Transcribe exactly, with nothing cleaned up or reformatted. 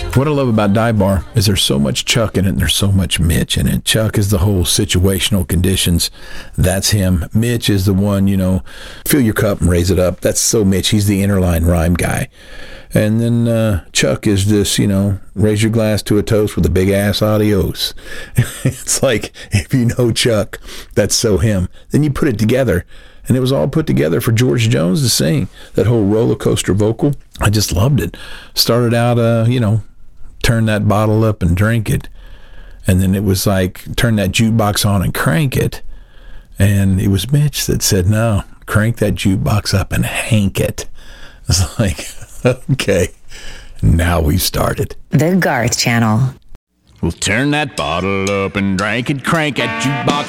What I love about Dive Bar is there's so much Chuck in it and there's so much Mitch in it. Chuck is the whole situational conditions. That's him. Mitch is the one, you know, fill your cup and raise it up. That's so Mitch. He's the interline rhyme guy. And then uh, Chuck is this, you know, raise your glass to a toast with a big ass adios. It's like, if you know Chuck, that's so him. Then you put it together. And it was all put together for George Jones to sing. That whole roller coaster vocal. I just loved it. Started out, uh, you know, turn that bottle up and drink it. And then it was like, turn that jukebox on and crank it. And it was Mitch that said, no, crank that jukebox up and hank it. It's like, okay, now we've started. The Garth Channel. We'll turn that bottle up and drink it, crank that jukebox